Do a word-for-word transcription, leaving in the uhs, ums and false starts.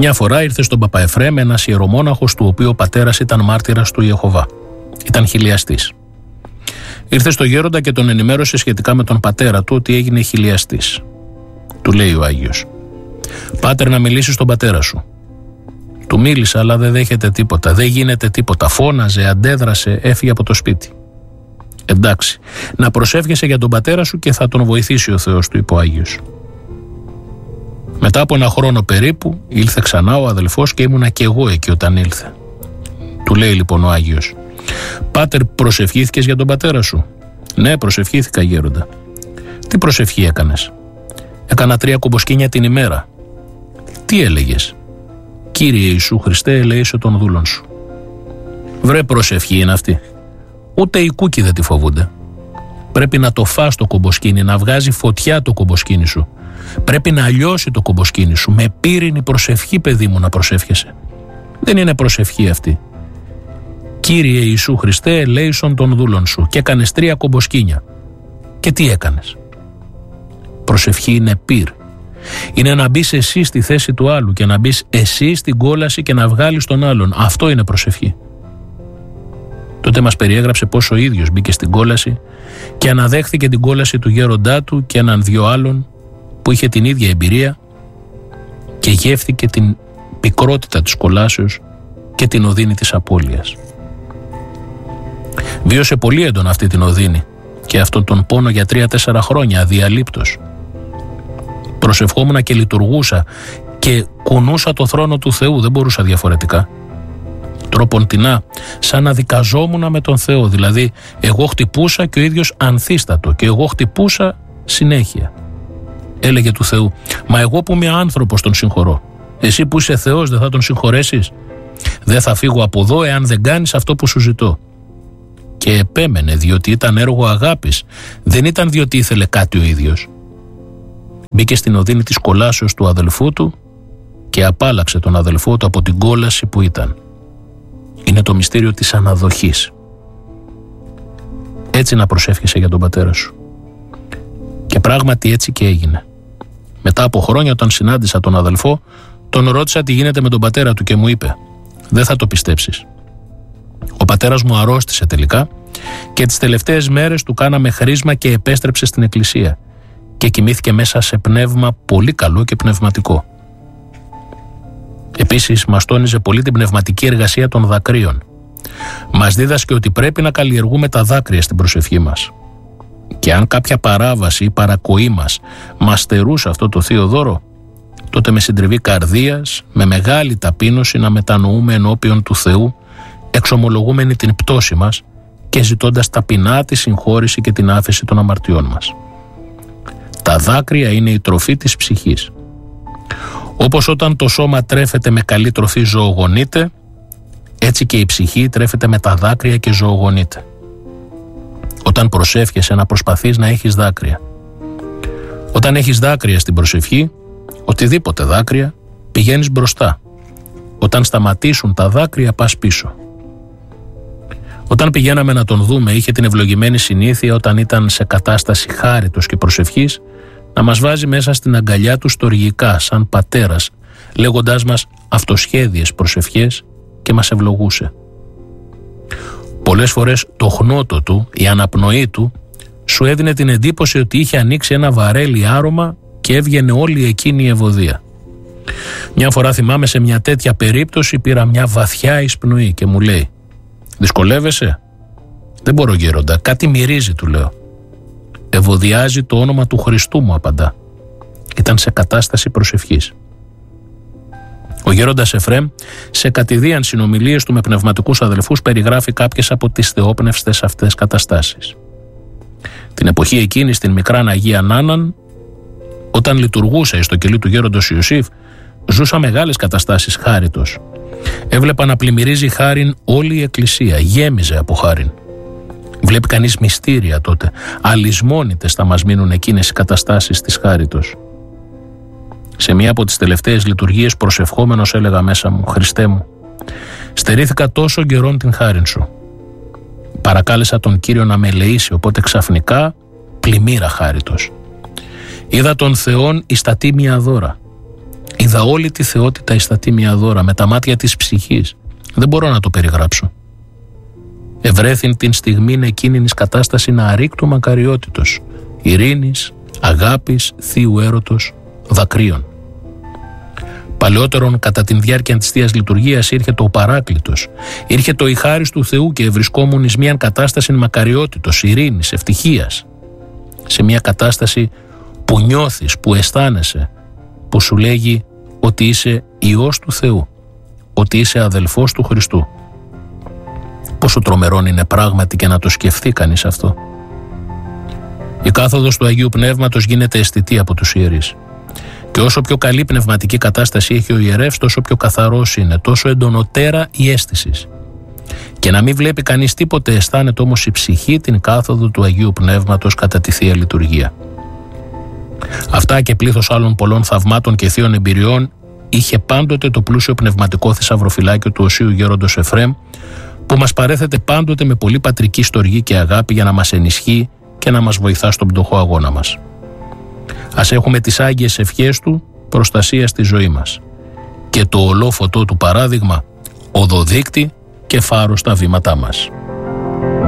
Μια φορά ήρθε στον Παπαεφρέμ ένας ιερομόναχος του οποίου ο πατέρας ήταν μάρτυρας του Ιεχωβά. Ήταν χιλιαστής. Ήρθε στο γέροντα και τον ενημέρωσε σχετικά με τον πατέρα του ότι έγινε χιλιαστής. Του λέει ο Άγιος: «Πάτερ, να μιλήσεις στον πατέρα σου». Του μίλησα, αλλά δεν δέχεται τίποτα, δεν γίνεται τίποτα. Φώναζε, αντέδρασε, έφυγε από το σπίτι. «Εντάξει, να προσεύχεσαι για τον πατέρα σου και θα τον βοηθήσει ο Θεός», του είπε ο Άγιος. Μετά από ένα χρόνο περίπου ήλθε ξανά ο αδελφός και ήμουνα και εγώ εκεί όταν ήλθε. Του λέει λοιπόν ο Άγιος: «Πάτερ, προσευχήθηκες για τον πατέρα σου?» «Ναι, προσευχήθηκα, γέροντα». «Τι προσευχή έκανες?» «Έκανα τρία κομποσκήνια την ημέρα». «Τι έλεγες?» «Κύριε Ιησού Χριστέ, ελεήσε τον δούλον σου». «Βρε, προσευχή είναι αυτή. Ούτε οι κούκκι δεν τη φοβούνται. Πρέπει να το φας το κομποσκήνι, να βγάζει φωτιά το κομποσκήνι σου. Πρέπει να λιώσει το κομποσκήνι σου. Με πύρινη προσευχή, παιδί μου, να προσεύχεσαι. Δεν είναι προσευχή αυτή. Κύριε Ιησού Χριστέ, ελέησον τον δούλον σου». Και έκανες τρία κομποσκήνια. Και τι έκανες? Προσευχή είναι πύρ. Είναι να μπεις εσύ στη θέση του άλλου και να μπεις εσύ στην κόλαση και να βγάλεις τον άλλον. Αυτό είναι προσευχή. Τότε μας περιέγραψε πως ο ίδιος μπήκε στην κόλαση και αναδέχθηκε την κόλαση του γέροντά του και έναν δυο άλλων που είχε την ίδια εμπειρία και γεύθηκε την πικρότητα της κολάσεως και την οδύνη της απώλειας. Βίωσε πολύ έντονα αυτή την οδύνη και αυτόν τον πόνο για τρία-τέσσερα χρόνια αδιαλείπτος. Προσευχόμουν και λειτουργούσα και κουνούσα το θρόνο του Θεού, δεν μπορούσα διαφορετικά. Τροποντινά, σαν να δικαζόμουν με τον Θεό, δηλαδή εγώ χτυπούσα και ο ίδιος ανθίστατο και εγώ χτυπούσα συνέχεια. Έλεγε του Θεού: «Μα εγώ που είμαι άνθρωπος τον συγχωρώ. Εσύ που είσαι Θεός δεν θα τον συγχωρέσεις? Δεν θα φύγω από εδώ εάν δεν κάνεις αυτό που σου ζητώ». Και επέμενε, διότι ήταν έργο αγάπης, δεν ήταν διότι ήθελε κάτι ο ίδιος. Μπήκε στην οδύνη της κολάσεως του αδελφού του και απάλαξε τον αδελφό του από την κόλαση που ήταν. Είναι το μυστήριο της αναδοχής. Έτσι να προσεύχεσαι για τον πατέρα σου. Και πράγματι έτσι και έγινε. Μετά από χρόνια, όταν συνάντησα τον αδελφό, τον ρώτησα τι γίνεται με τον πατέρα του και μου είπε: «Δεν θα το πιστέψεις. Ο πατέρας μου αρρώστησε τελικά και τις τελευταίες μέρες του κάναμε χρήσμα και επέστρεψε στην εκκλησία και κοιμήθηκε μέσα σε πνεύμα πολύ καλό και πνευματικό». Επίσης μας τόνιζε πολύ την πνευματική εργασία των δακρύων. Μας δίδασκε ότι πρέπει να καλλιεργούμε τα δάκρυα στην προσευχή μας. Και αν κάποια παράβαση ή παρακοή μας μας στερούσε αυτό το θείο δώρο, τότε με συντριβή καρδίας, με μεγάλη ταπείνωση να μετανοούμε ενώπιον του Θεού, εξομολογούμενοι την πτώση μας και ζητώντας ταπεινά τη συγχώρηση και την άφεση των αμαρτιών μας. Τα δάκρυα είναι η τροφή της ψυχής. Όπως όταν το σώμα τρέφεται με καλή τροφή ζωογονείται, έτσι και η ψυχή τρέφεται με τα δάκρυα και ζωογονείται. Όταν προσεύχεσαι να προσπαθείς να έχεις δάκρυα. Όταν έχεις δάκρυα στην προσευχή, οτιδήποτε δάκρυα, πηγαίνεις μπροστά. Όταν σταματήσουν τα δάκρυα, πας πίσω. Όταν πηγαίναμε να τον δούμε, είχε την ευλογημένη συνήθεια, όταν ήταν σε κατάσταση χάριτος και προσευχής, να μας βάζει μέσα στην αγκαλιά του στοργικά, σαν πατέρας, λέγοντάς μας αυτοσχέδιες προσευχές και μας ευλογούσε. Πολλές φορές το χνότο του, η αναπνοή του, σου έδινε την εντύπωση ότι είχε ανοίξει ένα βαρέλι άρωμα και έβγαινε όλη εκείνη η ευωδία. Μια φορά θυμάμαι, σε μια τέτοια περίπτωση πήρα μια βαθιά εισπνοή και μου λέει: «Δυσκολεύεσαι?» «Δεν μπορώ, γέροντα, κάτι μυρίζει», του λέω. «Ευωδιάζει το όνομα του Χριστού», μου απαντά. Ήταν σε κατάσταση προσευχής. Ο γέροντας Εφρέμ, σε κατηδίαν συνομιλίες του με πνευματικούς αδελφούς, περιγράφει κάποιες από τις θεόπνευστες αυτές καταστάσεις. Την εποχή εκείνη, στην Μικράν Αγία Νάναν, όταν λειτουργούσα στο κελί του γέροντος Ιωσήφ, ζούσα μεγάλες καταστάσεις χάριτος. Έβλεπα να πλημμυρίζει χάριν όλη η εκκλησία, γέμιζε από χάριν. Βλέπει κανείς μυστήρια τότε, αλυσμόνητες θα μας μείνουν εκείνες οι καταστάσεις της χάριτος. Σε μία από τις τελευταίες λειτουργίες, προσευχόμενος, έλεγα μέσα μου: «Χριστέ μου, στερήθηκα τόσο καιρόν την χάριν σου. Παρακάλεσα τον Κύριο να με ελεήσει, οπότε ξαφνικά πλημμύρα χάριτος. Είδα τον Θεόν εις τα τίμια δώρα. Είδα είδα όλη τη θεότητα εις τα τίμια δώρα με τα μάτια της ψυχής. Δεν μπορώ να το περιγράψω. Ευρέθην την στιγμήν εκείνης κατάσταση να αρρήκτου μακαριότητος, ειρήνης, αγάπης, θείου έρωτος, δακρύων. Παλαιότερον, κατά την διάρκεια της Θείας Λειτουργίας, ήρχε ο Παράκλητος, ήρχε το η χάρις του Θεού και ευρισκόμουν εις μιαν κατάσταση μακαριότητος, ειρήνης, ευτυχίας. Σε μια κατάσταση που νιώθεις, που αισθάνεσαι, που σου λέγει ότι είσαι Υιός του Θεού, ότι είσαι αδελφός του Χριστού. Πόσο τρομερόν είναι πράγματι και να το σκεφτεί κανείς αυτό. Η κάθοδος του Αγίου Πνεύματος γίνεται αισθητή από τους ιερείς. Και όσο πιο καλή πνευματική κατάσταση έχει ο ιερεύς, τόσο πιο καθαρός είναι, τόσο εντονοτέρα η αίσθηση. Και να μην βλέπει κανείς τίποτε, αισθάνεται όμως η ψυχή την κάθοδο του Αγίου Πνεύματος κατά τη Θεία Λειτουργία. Αυτά και πλήθος άλλων πολλών θαυμάτων και θείων εμπειριών είχε πάντοτε το πλούσιο πνευματικό θησαυροφυλάκιο του Οσίου Γέροντος Εφραίμ, που μας παρέθεται πάντοτε με πολύ πατρική στοργή και αγάπη για να μας ενισχύει και να μας βοηθά στον πτωχό αγώνα μας. Ας έχουμε τις άγιες ευχές του προστασία στη ζωή μας και το ολόφωτό του παράδειγμα οδοδείκτη και φάρο στα βήματά μας.